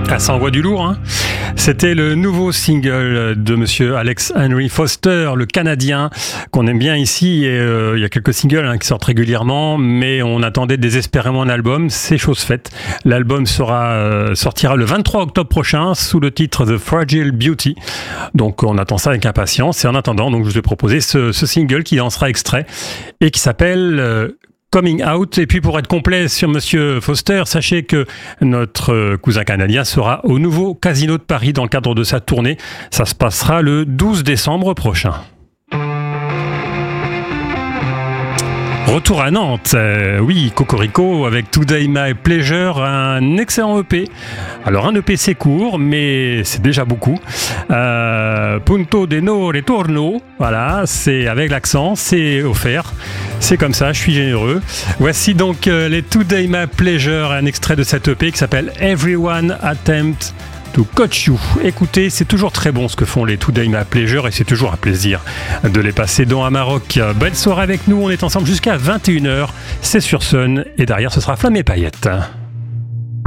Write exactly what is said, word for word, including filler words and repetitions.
Ah, ça envoie du lourd, hein. C'était le nouveau single de monsieur Alex Henry Foster, le Canadien, qu'on aime bien ici. Et euh, il y a quelques singles hein, qui sortent régulièrement, mais on attendait désespérément un album. C'est chose faite. L'album sera, euh, sortira le vingt-trois octobre prochain sous le titre The Fragile Beauty. Donc on attend ça avec impatience. Et en attendant, donc, je vous ai proposé ce, ce single qui en sera extrait et qui s'appelle... Euh, Coming Out. Et puis pour être complet sur monsieur Foster, sachez que notre cousin canadien sera au nouveau Casino de Paris dans le cadre de sa tournée. Ça se passera le douze décembre prochain. Retour à Nantes, euh, oui, Cocorico avec Today My Pleasure, un excellent E P. Alors un E P c'est court, mais c'est déjà beaucoup. Euh, Punto de no retorno, voilà, c'est avec l'accent, c'est offert. C'est comme ça, je suis généreux. Voici donc euh, les Today My Pleasure, un extrait de cette E P qui s'appelle Everyone Attempt to Coach You. Écoutez, c'est toujours très bon ce que font les Today My Pleasure et c'est toujours un plaisir de les passer dans un Maroc. Belle soirée avec nous, on est ensemble jusqu'à vingt et une heures. C'est sur Sun et derrière ce sera Flamme et Paillettes.